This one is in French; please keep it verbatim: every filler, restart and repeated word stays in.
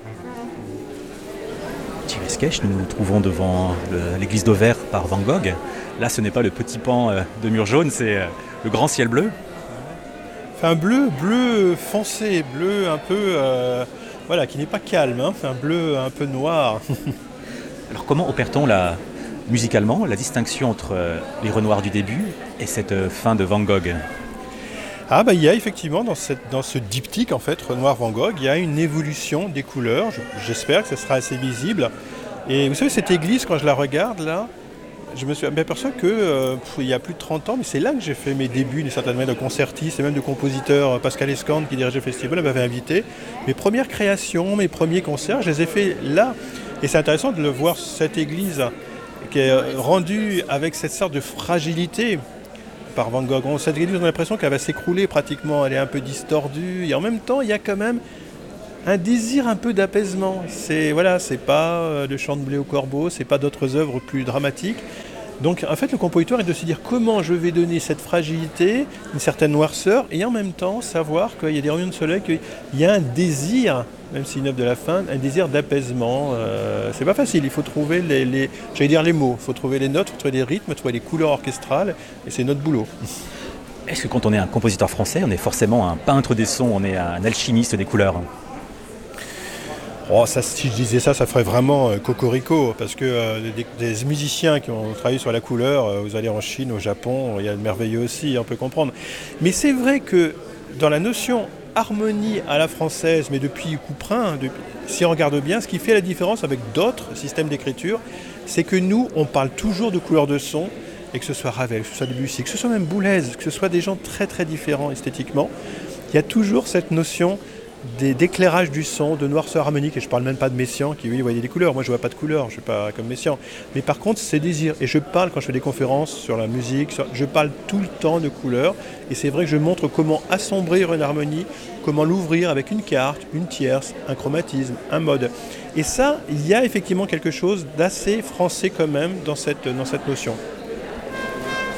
Thierry Sketch, nous nous trouvons devant le- l'église d'Auvers par Van Gogh. Là, ce n'est pas le petit pan euh, de mur jaune, c'est euh, le grand ciel bleu. Fait un bleu, bleu foncé, bleu un peu, euh, voilà, qui n'est pas calme, hein, fait un bleu un peu noir. Alors comment opère-t-on la, musicalement la distinction entre euh, les Renoirs du début et cette euh, fin de Van Gogh? Ah bah il y a effectivement dans, cette, dans ce diptyque en fait, Renoir Van Gogh, il y a une évolution des couleurs, Je- j'espère que ce sera assez visible. Et vous savez, cette église, quand je la regarde là, je me suis aperçu que euh, pff, il y a plus de trente ans, mais c'est là que j'ai fait mes débuts d'une certaine manière de concertiste et même de compositeur. Pascal Escande qui dirigeait le festival m'avait invité. Mes premières créations, mes premiers concerts, je les ai faits là. Et c'est intéressant de le voir, cette église qui est euh, rendue avec cette sorte de fragilité par Van Gogh. On- Cette église, on a l'impression qu'elle va s'écrouler pratiquement, elle est un peu distordue. Et en même temps, il y a quand même un désir un peu d'apaisement. C'est voilà, c'est pas euh, le chant de blé au corbeau, c'est pas d'autres œuvres plus dramatiques. Donc en fait, le compositeur est de se dire comment je vais donner cette fragilité, une certaine noirceur, et en même temps savoir qu'il y a des rayons de soleil, qu'il y a un désir, même si une œuvre de la fin, un désir d'apaisement. Euh, c'est pas facile. Il faut trouver les, les- j'allais dire les mots, il faut trouver les notes, il faut trouver les rythmes, il faut trouver les couleurs orchestrales, et c'est notre boulot. Est-ce que quand on est un compositeur français, on est forcément un peintre des sons, on est un alchimiste des couleurs? Oh, ça, si je disais ça, ça ferait vraiment euh, cocorico, parce que euh, des, des musiciens qui ont travaillé sur la couleur, euh, vous allez en Chine, au Japon, il y a le merveilleux aussi, on peut comprendre. Mais c'est vrai que dans la notion harmonie à la française, mais depuis Couperin, depuis- si on regarde bien, ce qui fait la différence avec d'autres systèmes d'écriture, c'est que nous, on parle toujours de couleurs de son, et que ce soit Ravel, que ce soit Debussy, que ce soit même Boulez, que ce soit des gens très très différents esthétiquement, il y a toujours cette notion des- d'éclairage du son, de noirceur harmonique, et je parle même pas de Messiaen qui lui voyait des couleurs, moi je vois pas de couleurs, je suis pas comme Messiaen, mais par contre c'est désir, et je parle quand je fais des conférences sur la musique, sur- je parle tout le temps de couleurs, et c'est vrai que je montre comment assombrir une harmonie, comment l'ouvrir avec une carte, une tierce, un chromatisme, un mode, et ça, il y a effectivement quelque chose d'assez français quand même dans cette, dans cette notion.